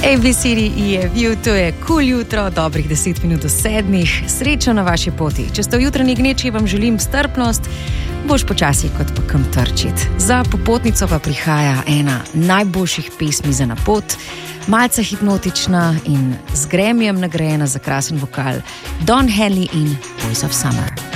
ABCD je bil, to je Cool jutro, dobrih 10 minut do 7. Srečo na vaši poti. Če ste v jutranji gneči, vam želim strpnost, boš počasi kot pa kam trčit. Za popotnico pa prihaja ena najboljših pesmi za na pot, malce hipnotična in z gremijem nagrajena za krasen vokal, Don Henley in Boys of Summer.